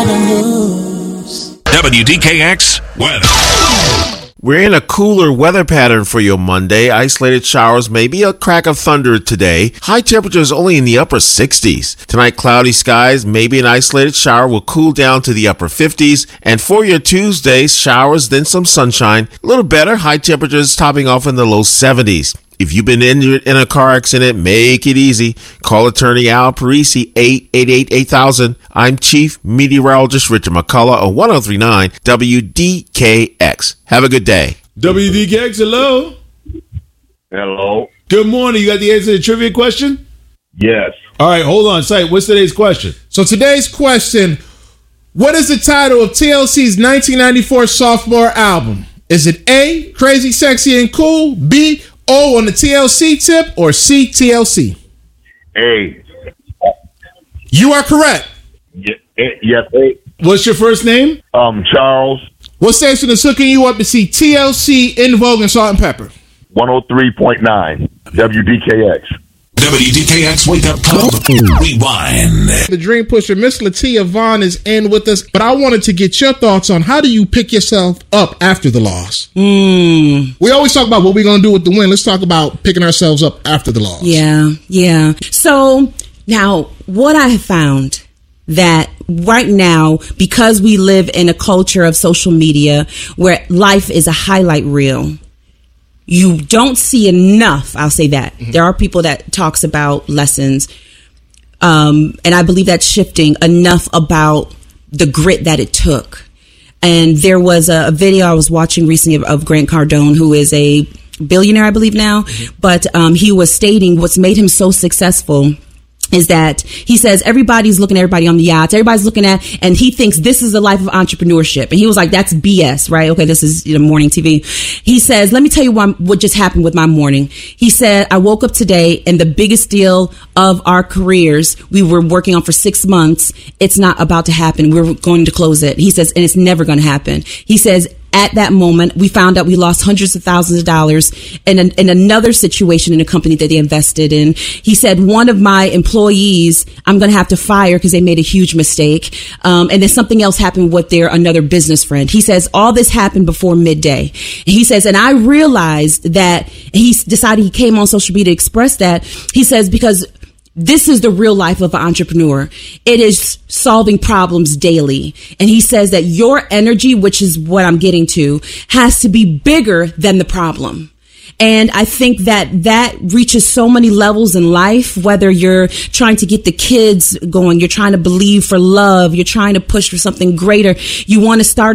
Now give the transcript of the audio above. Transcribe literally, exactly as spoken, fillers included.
news. W D K X weather. We're in a cooler weather pattern for your Monday. Isolated showers, maybe a crack of thunder today. High temperatures only in the upper sixties. Tonight, cloudy skies, maybe an isolated shower will cool down to the upper fifties. And for your Tuesday, showers, then some sunshine. A little better, high temperatures topping off in the low seventies. If you've been injured in a car accident, make it easy. Call attorney Al Parisi, eight eight eight, eight thousand. I'm Chief Meteorologist Richard McCullough of one oh three point nine W D K X. Have a good day. W D K X, hello. Hello. Good morning. You got the answer to the trivia question? Yes. All right, hold on. Sight, what's today's question? So today's question, what is the title of T L C's nineteen ninety-four sophomore album? Is it A, Crazy, Sexy, and Cool, B, O on the T L C tip, or C, T L C? A. You are correct. Y- yes, A. What's your first name? Um, Charles. What station is hooking you up to see T L C, In Vogue, and Salt and Pepper? one oh three point nine W D K X. W D K X Wake Up Club Rewind. The Dream Pusher, Miss Latia Vaughn, is in with us, but I wanted to get your thoughts on how do you pick yourself up after the loss? Mm. We always talk about what we're going to do with the win. Let's talk about picking ourselves up after the loss. Yeah, yeah. So now what I have found that right now, because we live in a culture of social media where life is a highlight reel, you don't see enough. I'll say that. Mm-hmm. There are people that talks about lessons. Um, and I believe that's shifting enough about the grit that it took. And there was a, a video I was watching recently of, of Grant Cardone, who is a billionaire, I believe now. Mm-hmm. But um, he was stating what's made him so successful is that he says everybody's looking at everybody on the yachts. Everybody's looking at, and he thinks this is the life of entrepreneurship. And he was like, that's B S, right? Okay, this is, you know, morning T V. He says, let me tell you what, what just happened with my morning. He said, I woke up today and the biggest deal of our careers we were working on for six months, it's not about to happen. We're going to close it. He says, and it's never going to happen. He says, at that moment, we found out we lost hundreds of thousands of dollars in, an, in another situation in a company that they invested in. He said, one of my employees, I'm going to have to fire because they made a huge mistake. Um, and then something else happened with their another business friend. He says, all this happened before midday. He says, and I realized that he decided he came on social media to express that. He says, because this is the real life of an entrepreneur. It is solving problems daily. And he says that your energy, which is what I'm getting to, has to be bigger than the problem. And I think that that reaches so many levels in life, whether you're trying to get the kids going, you're trying to believe for love, you're trying to push for something greater. You want to start